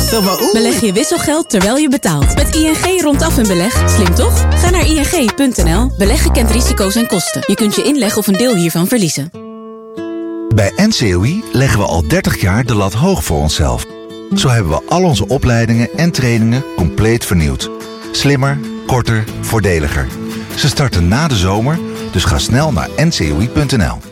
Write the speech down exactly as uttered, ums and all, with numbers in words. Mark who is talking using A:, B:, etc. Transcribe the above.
A: Beleg je wisselgeld terwijl je betaalt. Met I N G rondaf een beleg. Slim toch? Ga naar I N G punt N L. Beleggen kent risico's en kosten. Je kunt je inleg of een deel hiervan verliezen.
B: Bij N C O I leggen we al dertig jaar de lat hoog voor onszelf. Zo hebben we al onze opleidingen en trainingen compleet vernieuwd. Slimmer, korter, voordeliger. Ze starten na de zomer, dus ga snel naar N C O I punt N L.